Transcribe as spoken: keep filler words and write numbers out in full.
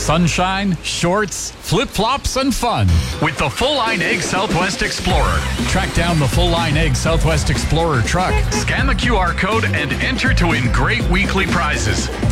Sunshine, shorts, flip-flops, and fun with the full-line Egg Southwest Explorer. Track down the full-line Egg Southwest Explorer truck, scan the Q R code, and enter to win great weekly prizes.